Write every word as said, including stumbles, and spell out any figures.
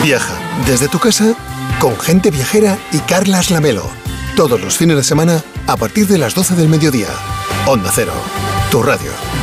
Viaja desde tu casa con Gente Viajera y Carlas Lamelo. Todos los fines de semana a partir de las doce del mediodía. Onda Cero, tu radio.